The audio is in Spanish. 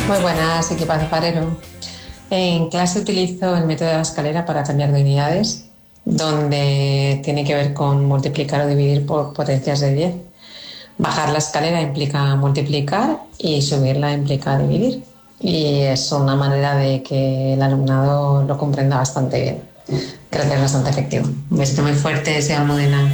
Muy buenas, equipo azucarero. En clase utilizo el método de la escalera para cambiar de unidades, donde tiene que ver con multiplicar o dividir por potencias de 10. Bajar la escalera implica multiplicar y subirla implica dividir. Y es una manera de que el alumnado lo comprenda bastante bien. Creo que es bastante efectivo. Un besito muy fuerte, deseo Almudena.